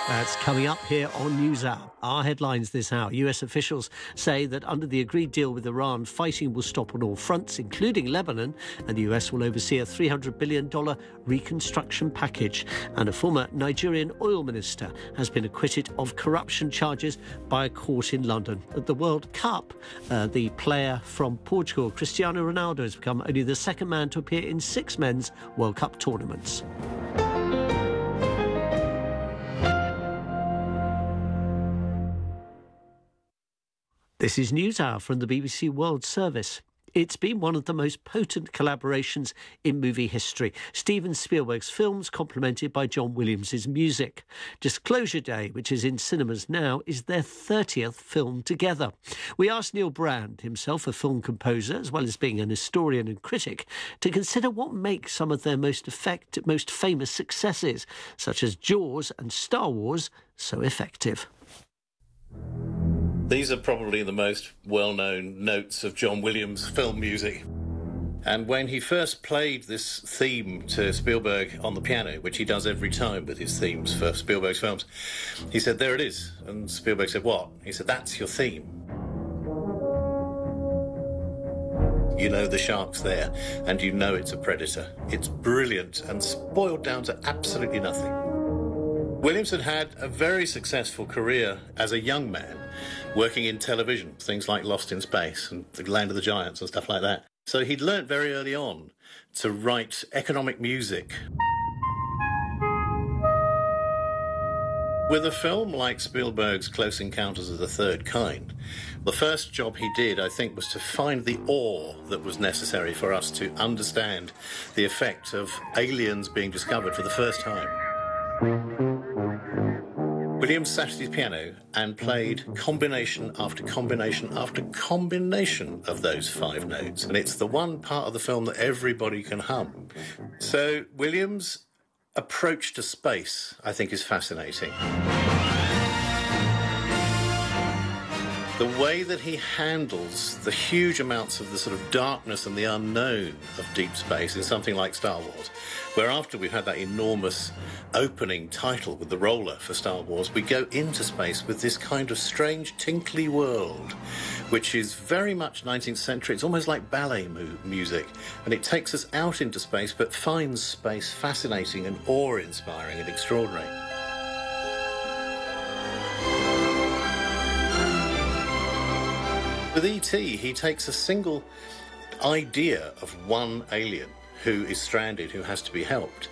That's coming up here on NewsHour. Our headlines this hour. US officials say that under the agreed deal with Iran, fighting will stop on all fronts, including Lebanon, and the US will oversee a $300 billion reconstruction package. And a former Nigerian oil minister has been acquitted of corruption charges by a court in London. At the World Cup, the player from Portugal, Cristiano Ronaldo, has become only the second man to appear in 6 men's World Cup tournaments. This is NewsHour from the BBC World Service. It's been one of the most potent collaborations in movie history. Steven Spielberg's films complemented by John Williams' music. Disclosure Day, which is in cinemas now, is their 30th film together. We asked Neil Brand, himself a film composer as well as being an historian and critic, to consider what makes some of their most famous successes, such as Jaws and Star Wars, so effective. These are probably the most well-known notes of John Williams' film music. And when he first played this theme to Spielberg on the piano, which he does every time with his themes for Spielberg's films, he said, "There it is." And Spielberg said, "What?" He said, "That's your theme. You know the shark's there, and you know it's a predator. It's brilliant and boiled down to absolutely nothing." Williams had a very successful career as a young man, working in television, things like Lost in Space and The Land of the Giants and stuff like that. So he'd learnt very early on to write economic music. With a film like Spielberg's Close Encounters of the Third Kind, the first job he did, I think, was to find the awe that was necessary for us to understand the effect of aliens being discovered for the first time. Williams sat at his piano and played combination after combination after combination of those 5 notes. And it's the one part of the film that everybody can hum. So Williams' approach to space, I think, is fascinating. The way that he handles the huge amounts of the sort of darkness and the unknown of deep space in something like Star Wars, where after we've had that enormous opening title with the roller for Star Wars, we go into space with this kind of strange tinkly world, which is very much 19th century. It's almost like ballet music, and it takes us out into space, but finds space fascinating and awe-inspiring and extraordinary. With E.T., he takes a single idea of one alien who is stranded, who has to be helped,